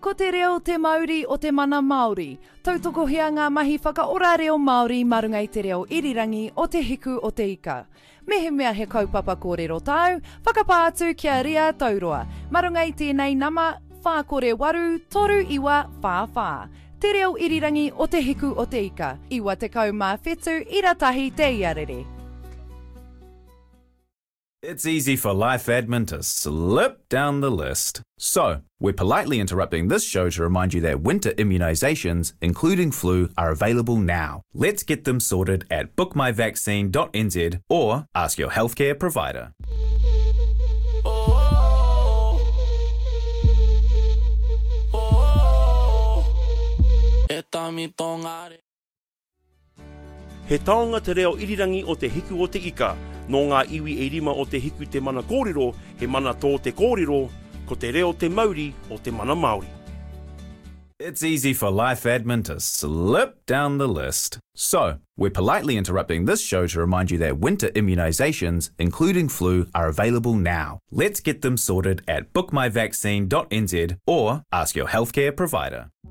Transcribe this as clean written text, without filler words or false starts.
Ko te reo te Māori o te mana Māori. Tautokohea ngā mahi whakaora reo Māori marunga i te reo irirangi o te hiku o te ika. Mehe mea he kaupapa kōrero tau, whakapātu kia ria tauroa. Marunga i tēnei nama, whākore waru, toru iwa, whā. Te reo irirangi o te hiku o te ika. Iwa te kau mā whetu, iratahi te iarere. It's easy for Life Admin to slip down the list. So, we're politely interrupting this show to remind you that winter immunisations, including flu, are available now. Let's get them sorted at bookmyvaccine.nz or ask your healthcare provider. He taonga te reo irirangi o te hiku o te ika. Nō ngā iwi e rima o te hiku te mana kōrero, he mana tō te kōrero, ko te reo te Māori o te mana Māori. It's easy for Life Admin to slip down the list. So, we're politely interrupting this show to remind you that winter immunisations, including flu, are available now. Let's get them sorted at bookmyvaccine.nz or ask your healthcare provider.